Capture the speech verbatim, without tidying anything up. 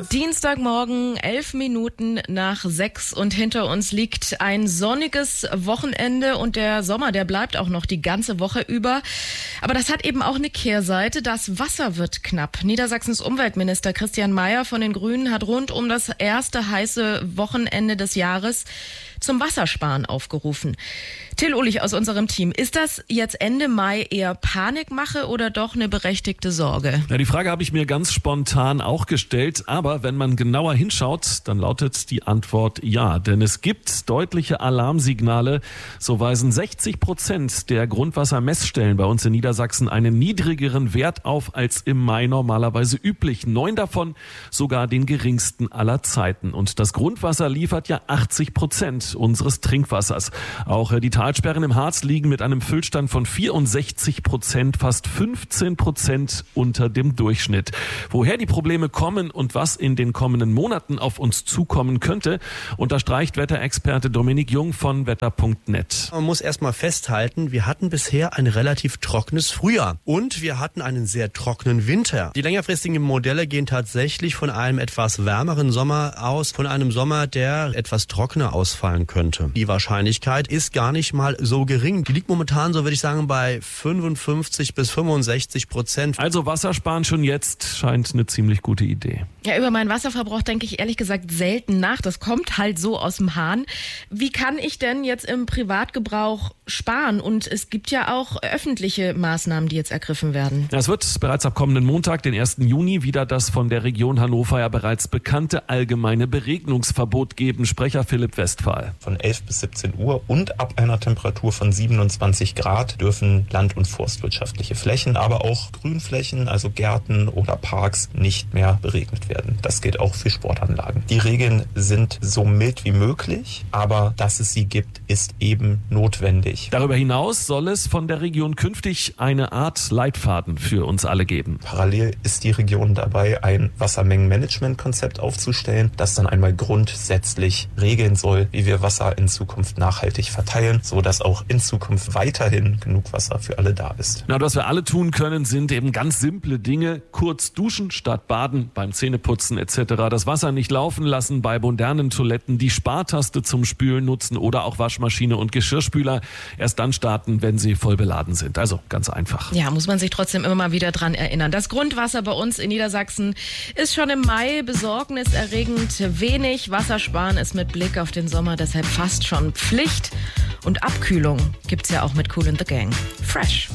Dienstagmorgen, elf Minuten nach sechs und hinter uns liegt ein sonniges Wochenende und der Sommer, der bleibt auch noch die ganze Woche über. Aber das hat eben auch eine Kehrseite. Das Wasser wird knapp. Niedersachsens Umweltminister Christian Mayer von den Grünen hat rund um das erste heiße Wochenende des Jahres zum Wassersparen aufgerufen. Till Ulich aus unserem Team, ist das jetzt Ende Mai eher Panikmache oder doch eine berechtigte Sorge? Ja, die Frage habe ich mir ganz spontan auch gestellt, aber wenn man genauer hinschaut, dann lautet die Antwort ja, denn es gibt deutliche Alarmsignale. So weisen sechzig Prozent der Grundwassermessstellen bei uns in Niedersachsen einen niedrigeren Wert auf als im Mai normalerweise üblich. Neun davon sogar den geringsten aller Zeiten. Und das Grundwasser liefert ja achtzig Prozent unseres Trinkwassers. Auch die Talsperren im Harz liegen mit einem Füllstand von vierundsechzig Prozent, fast fünfzehn Prozent unter dem Durchschnitt. Woher die Probleme kommen und was in den kommenden Monaten auf uns zukommen könnte, unterstreicht Wetterexperte Dominik Jung von wetter punkt net. Man muss erstmal festhalten, wir hatten bisher ein relativ trockenes Frühjahr und wir hatten einen sehr trockenen Winter. Die längerfristigen Modelle gehen tatsächlich von einem etwas wärmeren Sommer aus, von einem Sommer, der etwas trockener ausfallen könnte. Die Wahrscheinlichkeit ist gar nicht mal so gering. Die liegt momentan, so würde ich sagen, bei fünfundfünfzig bis fünfundsechzig Prozent. Also Wassersparen schon jetzt scheint eine ziemlich gute Idee. Ja, über meinen Wasserverbrauch denke ich ehrlich gesagt selten nach. Das kommt halt so aus dem Hahn. Wie kann ich denn jetzt im Privatgebrauch sparen? Und es gibt ja auch öffentliche Maßnahmen, die jetzt ergriffen werden. Ja, es wird bereits ab kommenden Montag, den ersten Juni, wieder das von der Region Hannover ja bereits bekannte allgemeine Beregnungsverbot geben. Sprecher Philipp Westphal. Von elf bis siebzehn Uhr und ab einer Temperatur von siebenundzwanzig Grad dürfen land- und forstwirtschaftliche Flächen, aber auch Grünflächen, also Gärten oder Parks, nicht mehr beregnet werden. Das gilt auch für Sportanlagen. Die Regeln sind so mild wie möglich, aber dass es sie gibt, ist eben notwendig. Darüber hinaus soll es von der Region künftig eine Art Leitfaden für uns alle geben. Parallel ist die Region dabei, ein Wassermengenmanagementkonzept aufzustellen, das dann einmal grundsätzlich regeln soll, wie wir Wasser in Zukunft nachhaltig verteilen, so dass auch in Zukunft weiterhin genug Wasser für alle da ist. Na, was wir alle tun können, sind eben ganz simple Dinge. Kurz duschen statt baden, beim Zähneputzen et cetera. Das Wasser nicht laufen lassen bei modernen Toiletten, die Spartaste zum Spülen nutzen oder auch Waschmaschine und Geschirrspüler erst dann starten, wenn sie voll beladen sind. Also ganz einfach. Ja, muss man sich trotzdem immer mal wieder dran erinnern. Das Grundwasser bei uns in Niedersachsen ist schon im Mai besorgniserregend wenig. Wassersparen ist mit Blick auf den Sommer deshalb fast schon Pflicht. Und Abkühlung gibt's ja auch mit Kool and the Gang. Fresh.